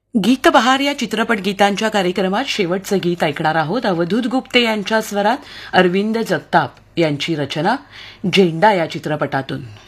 गीत बहार या चित्रपट गीतांच्या कार्यक्रमात शेवटचं गीत ऐकणार आहोत. अवधूत गुप्ते यांच्या स्वरात अरविंद जगताप यांची रचना झेंडा या चित्रपटातून.